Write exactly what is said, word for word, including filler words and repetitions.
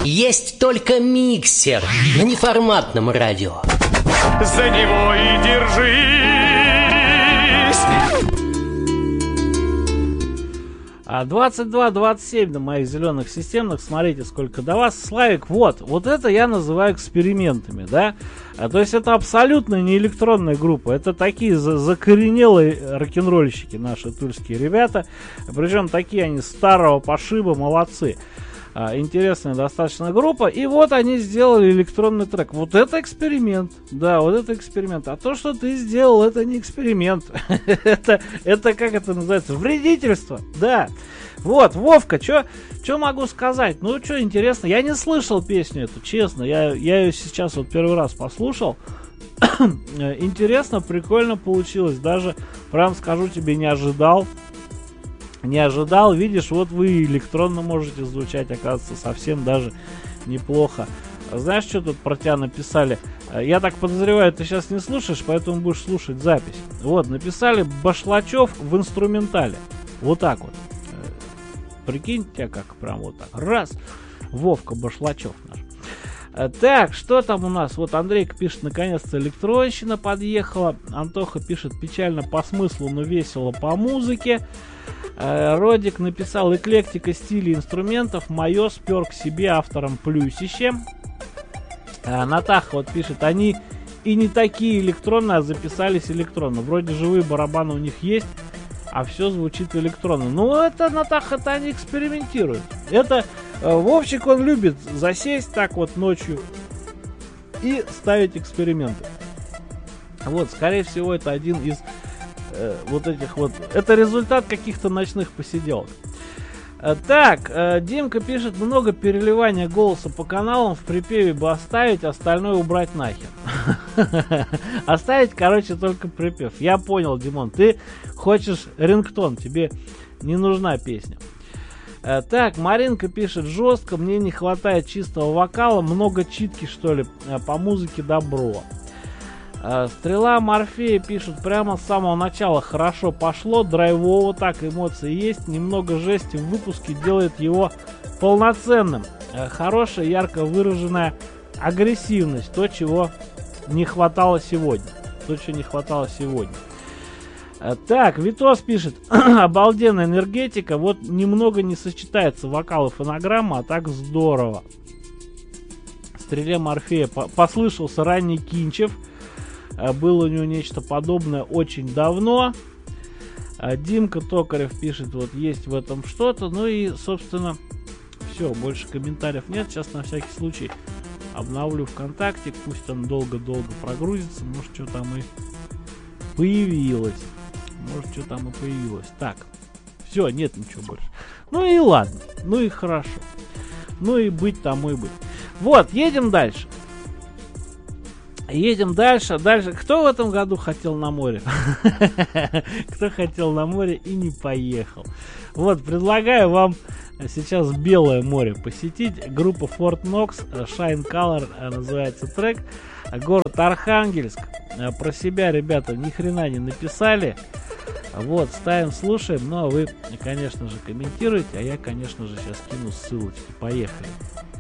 Есть только миксер на неформатном радио. За него и держись. двадцать два двадцать семь на моих зеленых системных. Смотрите, сколько до вас. Славик, вот, вот это я называю экспериментами, да? А, то есть это абсолютно не электронная группа. Это такие за закоренелые рок-н-ролльщики наши тульские ребята. Причем такие они старого пошиба, молодцы. А, интересная достаточно группа. И вот они сделали электронный трек. Вот это эксперимент. Да, вот это эксперимент. А то, что ты сделал, это не эксперимент. это, это, как это называется? Вредительство. Да. Вот, Вовка, что могу сказать? Ну, что интересно. Я не слышал песню эту, честно. Я, я ее сейчас вот первый раз послушал. Интересно, прикольно получилось. Даже, прям скажу тебе, не ожидал. Не ожидал, видишь, вот вы электронно можете звучать, оказывается, совсем даже неплохо. Знаешь, что тут про тебя написали? Я так подозреваю, ты сейчас не слушаешь, поэтому будешь слушать запись. Вот, написали Башлачев в инструментале. Вот так вот. Прикинь, тебя как прям вот так. Раз. Вовка Башлачев наш. Так, что там у нас? Вот Андрейка пишет, наконец-то электронщина подъехала. Антоха пишет, печально по смыслу, но весело по музыке. Родик написал, эклектика стилей инструментов, мое спер к себе автором плюсище. Натаха вот пишет, они и не такие электронные, а записались электронно. Вроде живые барабаны у них есть, а все звучит электронно. Ну это, Натаха, это они экспериментируют. Это Вовчик, он любит засесть так вот ночью и ставить эксперименты. Вот, скорее всего, это один из э, вот этих вот... Это результат каких-то ночных посиделок. Э, так, э, Димка пишет, много переливания голоса по каналам, в припеве бы оставить, остальное убрать нахер. Оставить, короче, только припев. Я понял, Димон, ты хочешь рингтон, тебе не нужна песня. Так, Маринка пишет, жестко, мне не хватает чистого вокала, много читки, что ли, по музыке добро. Стрела Морфея пишет, прямо с самого начала хорошо пошло, драйвово так, эмоции есть, немного жести в выпуске делает его полноценным. Хорошая, ярко выраженная агрессивность, то, чего не хватало сегодня. То, чего не хватало сегодня. Так, Витос пишет, обалденная энергетика, вот немного не сочетается вокал и фонограмма, а так здорово. Стреле Морфея по послышался ранний Кинчев, было у него нечто подобное очень давно. Димка Токарев пишет, вот есть в этом что-то, ну и, собственно, все, больше комментариев нет, сейчас на всякий случай обновлю ВКонтакте, пусть он долго-долго прогрузится, может, что там и появилось. Может, что там и появилось. Так, все, нет ничего больше. Ну и ладно, ну и хорошо. Ну и быть тому и быть. Вот, едем дальше. Едем дальше. Дальше. Кто в этом году хотел на море? Кто хотел на море и не поехал? Вот, предлагаю вам сейчас Белое море посетить. Группа Fort Knox, Shine Color называется трек. Город Архангельск. Про себя, ребята, ни хрена не написали. Вот, ставим, слушаем. Ну, а вы, конечно же, комментируете. А я, конечно же, сейчас кину ссылочки. Поехали.